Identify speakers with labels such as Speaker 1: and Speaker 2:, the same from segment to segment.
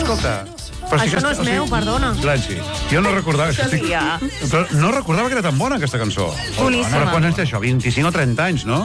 Speaker 1: Escolta...
Speaker 2: Això no és meu, perdona.
Speaker 1: Silenci. Jo no recordava... Però no recordava que era tan bona, aquesta cançó.
Speaker 2: Boníssima.
Speaker 1: Però quants anys té això? 25 o 30 anys, no?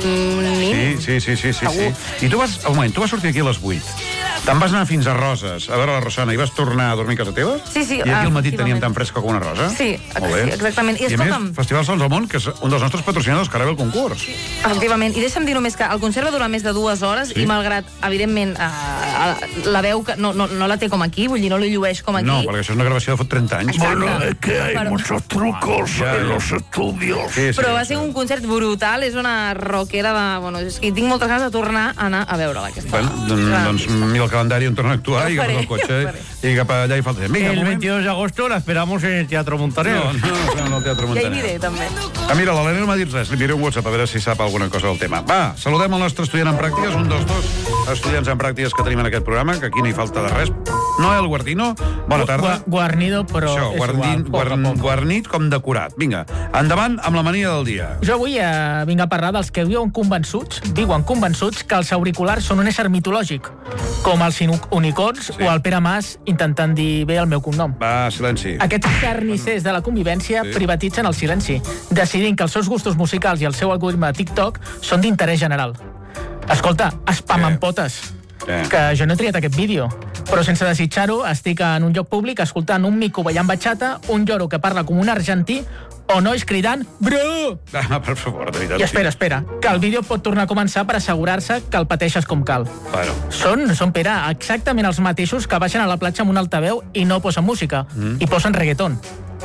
Speaker 1: Sí. I tu vas... Un moment, tu vas sortir aquí a les 8. Te'n vas anar fins a Roses, a veure la Rosana, i vas tornar a dormir a casa teva?
Speaker 2: Sí.
Speaker 1: I aquí al matí teníem tan fresca com una rosa?
Speaker 2: Sí, exactament.
Speaker 1: I a més, Festival Sons del Món, que és un dels nostres patrocinadors, que ara ve el concurs.
Speaker 2: Efectivament. I deixa'm dir només que el concert va durar més de 2 hores i malgrat, evidentment, la veu que no la té com aquí, vull dir, no li llueix com aquí.
Speaker 1: No, perquè això és una gravació de fot 30 anys.
Speaker 3: Bueno, es que hay muchos trucos en los estudios.
Speaker 2: Però va ser un concert brutal, és una rockera de... Bueno, és que tinc moltes ganes de tornar a anar a veure-la, aquesta.
Speaker 1: Doncs mira el calendari on torna a actuar i agafar el cotxe i cap allà hi falta.
Speaker 4: El 22 de agosto la esperamos en el Teatro Montaner.
Speaker 1: No, en el Teatro Montaner.
Speaker 2: Ja hi aniré, també.
Speaker 1: Mira, l'Helena no m'ha dit res. Li enviaré un WhatsApp a veure si sap alguna cosa del tema. Va, saludem el nostre estudiant en pràctiques, un dels 2 estudiants en pràctiques que tenim en aquest programa, que aquí no hi falta de res. Noel Guardino, bona tarda.
Speaker 4: Guarnido, però
Speaker 1: això, guarnit com decorat. Vinga, endavant amb la mania del dia.
Speaker 4: Jo avui vinc a parlar dels que diuen convençuts que els auriculars són un ésser mitològic, com els unicorns o el Pere Mas intentant dir bé el meu cognom.
Speaker 1: Va, silenci.
Speaker 4: Aquests carnissers de la convivència privatitzen el silenci, decidint que els seus gustos musicals i el seu algoritme de TikTok són d'interès general. Escolta, espamen potes. Que jo no he triat aquest vídeo, però sense desitjar-ho estic en un lloc públic escoltant un mico ballant batxata, un lloro que parla com un argentí o nois cridant bro!
Speaker 1: Per favor, de veritat.
Speaker 4: I espera, que el vídeo pot tornar a començar per assegurar-se que el pateixes com cal.
Speaker 1: Bueno.
Speaker 4: Són, Pere, exactament els mateixos que baixen a la platja amb un altaveu i no posen música, i posen reggaeton.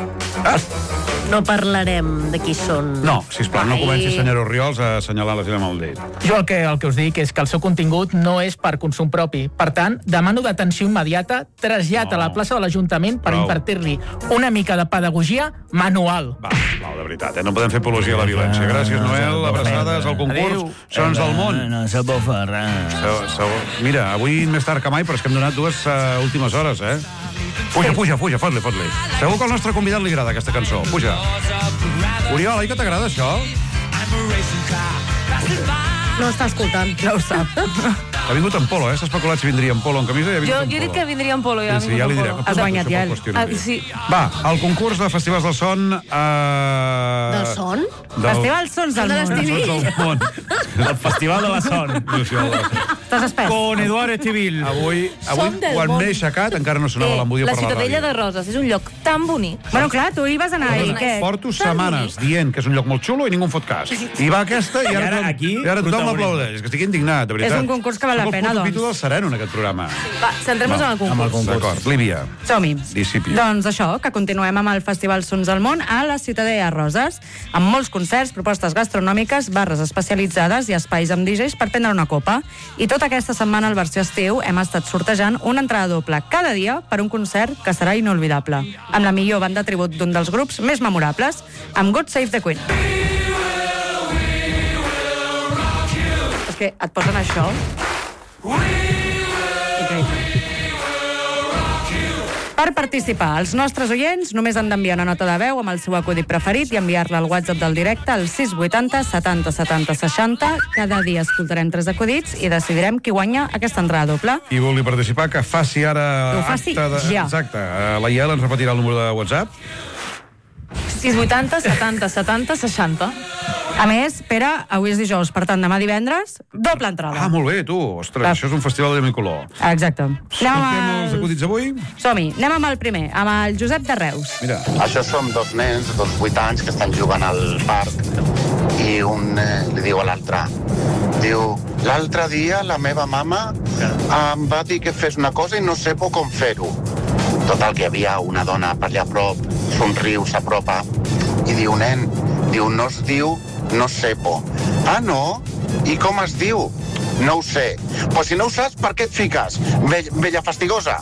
Speaker 2: No parlarem de qui són.
Speaker 1: No, sisplau, no comenci, senyora Orriols, a assenyalar la seva amb el dit.
Speaker 4: Jo el que us dic és que el seu contingut no és per consum propi. Per tant, demano detenció immediata, trasllat a la plaça de l'Ajuntament per impartir-li una mica de pedagogia manual.
Speaker 1: Va, de veritat, no podem fer apologia a la violència. Gràcies, Noel, abraçades al concurs Sons del Món.
Speaker 3: No se pot fer res.
Speaker 1: Mira, avui més tard que mai, però és que hem donat 2 últimes hores, eh? Puja, fot-li. Segur que al nostre convidat li agrada aquesta cançó. Puja. Oriol, oi que t'agrada això?
Speaker 2: No està escoltant, ja ho sap.
Speaker 1: Ha vingut en polo, S'ha especulat si vindria en polo o en camisa i ha vingut en polo.
Speaker 2: Jo he dit que vindria en polo, ja ha vingut en polo.
Speaker 1: Sí, ja li diré.
Speaker 2: Has guanyat, ja. Sí.
Speaker 1: Va, el concurs de Festivals del Son...
Speaker 2: Del Son? Festivals Sons del Món.
Speaker 4: El Festival de la Son.
Speaker 2: Estàs espès?
Speaker 4: Con Eduard Estivil.
Speaker 1: Avui quan m'he aixecat, encara no sonava l'embúdia per la ràdio.
Speaker 2: La Ciutadella de Roses és un lloc tan bonic.
Speaker 5: Bueno, clar, tu hi vas anar i què?
Speaker 1: Porto setmanes dient que és un lloc molt xulo i ningú en fot cas. I va aquesta i ara tothom l'aplaudeix. És que estic indignat, de veritat.
Speaker 5: És un concurs que val la pena,
Speaker 1: Soc el
Speaker 5: doncs.
Speaker 1: capítol del Sereno, en aquest programa.
Speaker 2: Va, centrem-nos en el concurs.
Speaker 1: D'acord, Lívia.
Speaker 5: Som-hi.
Speaker 1: Discipli.
Speaker 5: Doncs això, que continuem amb el Festival Sons del Món a la Ciutadella de Roses, amb molts concerts, propostes gastronòmiques, barres especialitzades i espais amb DJs per prendre una copa. I tota aquesta setmana, al versió estiu, hem estat sortejant una entrada doble cada dia per un concert que serà inolvidable, amb la millor banda tribut d'un dels grups més memorables, amb God Save the Queen. És que et posen això... Per participar, els nostres oients només han d'enviar una nota de veu amb el seu acudit preferit i enviar-la al WhatsApp del directe al 680 70 70 60. Cada dia escoltarem 3 acudits i decidirem qui guanya aquesta entrada doble.
Speaker 1: Qui vulgui participar, que faci ara...
Speaker 5: Que ho faci ja.
Speaker 1: Exacte. La Iel ens repetirà el número de WhatsApp.
Speaker 2: 680 70 70 60.
Speaker 5: A més, Pere, avui és dijous, per tant, demà divendres, doble entrada.
Speaker 1: Molt bé, tu. Ostres, això és un festival de color.
Speaker 5: Exacte.
Speaker 1: Escoltem els acudits avui?
Speaker 5: Som-hi. Anem amb el primer, amb el Josep de Reus.
Speaker 1: Mira.
Speaker 6: Això són 2 nens de 8 anys que estan jugant al parc i un li diu a l'altre, diu, l'altre dia la meva mama em va dir que fes una cosa i no sé com fer-ho. Total, que hi havia una dona per allà a prop, somriu, s'apropa i diu, nen, diu, no es diu no sepo. Ah, no? I com es diu? No ho sé. Pues si no ho saps, per què et fiques? Vella fastigosa.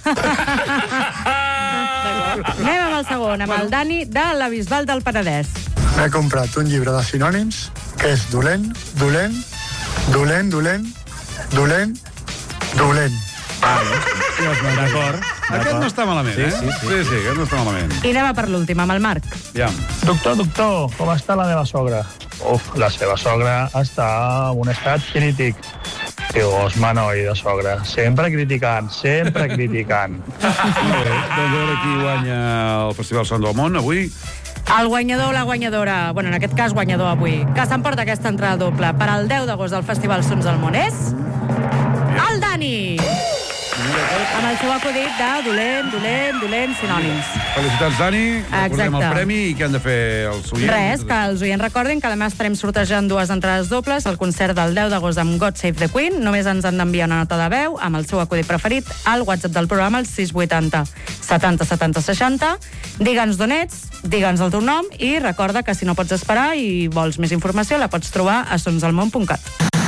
Speaker 5: Anem amb el segon, amb el Dani de la Bisbal del Penedès.
Speaker 7: M'he comprat un llibre de sinònims que és dolent, dolent, dolent, dolent, dolent, dolent.
Speaker 4: D'acord.
Speaker 1: Aquest no està malament,
Speaker 4: Sí,
Speaker 1: aquest no està malament.
Speaker 5: I anem a per l'últim, amb el Marc.
Speaker 1: Ja.
Speaker 8: Doctor, com està la meva sogra? La seva sogra està en un estat crític.
Speaker 3: Que gos manoi de sogre. Sempre criticant, sempre criticant.
Speaker 1: Molt bé, doncs a veure qui guanya el Festival Son del Món avui.
Speaker 5: El guanyador o la guanyadora, bueno, en aquest cas guanyador avui, que s'emporta aquesta entrada doble per al 10 d'agost del Festival Sons del Món és... el Dani! Amb el seu acudit de dolent, sinònims.
Speaker 1: Felicitats, Dani. Recordem el
Speaker 5: Exacte.
Speaker 1: premi i què han de fer els oients?
Speaker 5: Res, que els oients recordin que demà estarem sortejant 2 entrades dobles al concert del 10 d'agost amb God Save the Queen. Només ens han d'enviar una nota de veu amb el seu acudit preferit al WhatsApp del programa, al 680 70 70 60. Digue'ns d'on ets, digue'ns el teu nom i recorda que si no pots esperar i vols més informació la pots trobar a sonsalmón.cat.